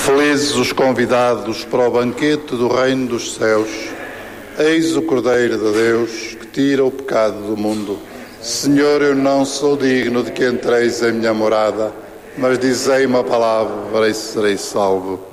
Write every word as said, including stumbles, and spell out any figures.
Felizes os convidados para o banquete do reino dos céus. Eis o Cordeiro de Deus que tira o pecado do mundo. Senhor, eu não sou digno de que entreis em minha morada, mas dizei uma palavra e serei salvo.